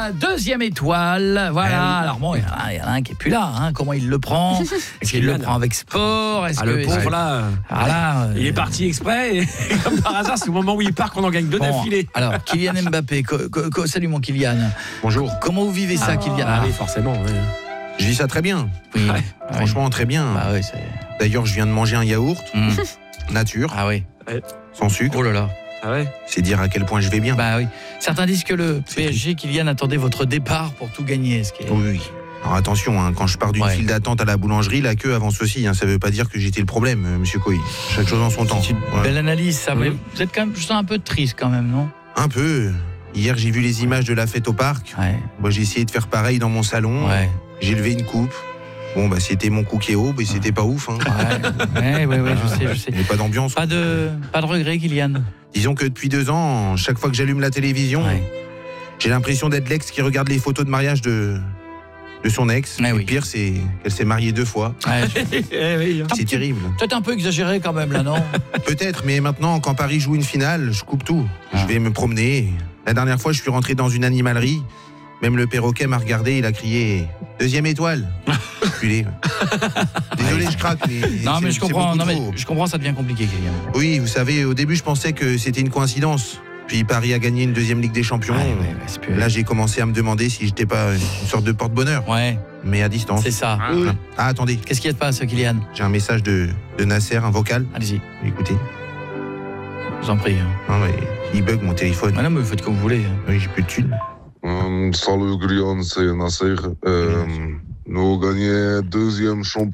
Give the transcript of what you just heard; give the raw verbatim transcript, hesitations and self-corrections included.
la deuxième étoile. Voilà. Alors bon, il y, y en a un qui est plus là. Hein. Comment il le prend? Est-ce qu'il le prend avec sport? Est-ce ah, que, le pauvre là, voilà, euh... il est parti exprès. Et comme par hasard, c'est au moment où il part qu'on en gagne deux bon, d'affilée. Alors, Kylian Mbappé. Co- co- co- salut mon Kylian. Bonjour. Comment vous vivez ça, ah, Kylian? Ah oui, forcément. Ouais. Je vis ça très bien. Oui. Ouais. Franchement, très bien. Bah, oui, c'est... D'ailleurs, je viens de manger un yaourt, mmh. nature, ah oui, sans sucre. Oh là là. Ah ouais. C'est dire à quel point je vais bien. Bah oui. Certains disent que le c'est P S G, Kylian, attendait votre départ pour tout gagner. Ce qui est... Oui. Alors attention, hein, quand je pars d'une ouais. file d'attente à la boulangerie, la queue avance aussi. Hein, ça veut pas dire que j'étais le problème, euh, Monsieur Coy. Chaque chose en son temps. C'est une ouais. belle analyse, ça. Mmh. Vous êtes quand même, je sens un peu triste quand même, non? Un peu. Hier, j'ai vu les images de la fête au parc. Ouais. Moi, j'ai essayé de faire pareil dans mon salon. Ouais. J'ai levé une coupe. Bon, bah, c'était mon coup qui est haut, mais c'était pas ouf. Hein. Ouais, ouais, ouais, ouais, je sais, je sais. Il n'y a pas d'ambiance. Pas de, pas de regret, Kylian. Disons que depuis deux ans, chaque fois que j'allume la télévision, Ouais. j'ai l'impression d'être l'ex qui regarde les photos de mariage de, de son ex. Ouais, Et oui. le pire, c'est qu'elle s'est mariée deux fois. Ouais, je... eh oui, hein. C'est terrible. Peut-être un peu exagéré quand même, là, non? Peut-être, mais maintenant, quand Paris joue une finale, je coupe tout. Ah. Je vais me promener. La dernière fois, je suis rentré dans une animalerie. Même le perroquet m'a regardé, il a crié « Deuxième étoile !» Culé. Désolé, je craque, mais... Non, c'est- mais je c'est comprends, beaucoup non, mais trop. je comprends, ça devient compliqué, Kylian. Oui, vous savez, au début, je pensais que c'était une coïncidence. Puis Paris a gagné une deuxième Ligue des Champions. Ouais, ouais, ouais, c'est plus... Là, j'ai commencé à me demander si j'étais pas une sorte de porte-bonheur, Ouais, mais à distance. c'est ça. Ah, Ah, ah, attendez, Qu'est-ce qui se passe, Kylian? j'ai un message de, de Nasser, un vocal. Allez-y, Écoutez. je vous en prie. Non, mais il bug mon téléphone. Ah non, mais vous faites comme vous voulez. Oui, j'ai plus de thunes. Um, salut Kylian, c'est Nasser. Euh, nous gagnons deuxième champion